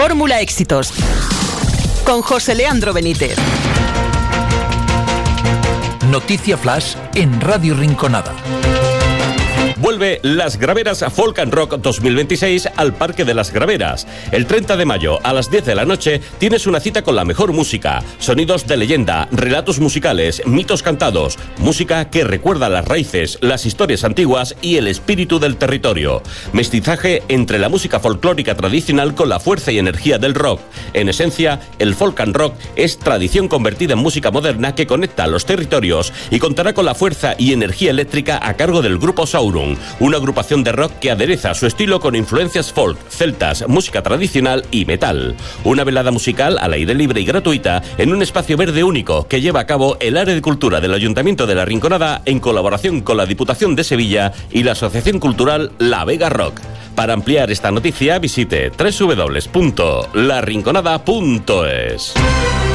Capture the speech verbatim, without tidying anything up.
Fórmula Éxitos, con José Leandro Benítez. Noticia Flash en Radio Rinconada. Vuelve Las Graveras Folk and Rock dos mil veintiséis al Parque de las Graveras. El treinta de mayo a las diez de la noche tienes una cita con la mejor música, sonidos de leyenda, relatos musicales, mitos cantados, música que recuerda las raíces, las historias antiguas y el espíritu del territorio. Mestizaje entre la música folclórica tradicional con la fuerza y energía del rock. En esencia, el folk and rock es tradición convertida en música moderna que conecta a los territorios y contará con la fuerza y energía eléctrica a cargo del grupo Sauron, una agrupación de rock que adereza su estilo con influencias folk, celtas, música tradicional y metal. Una velada musical al aire libre y gratuita en un espacio verde único que lleva a cabo el Área de Cultura del Ayuntamiento de La Rinconada en colaboración con la Diputación de Sevilla y la Asociación Cultural La Vega Rock. Para ampliar esta noticia visite doble u doble u doble u punto la rinconada punto es.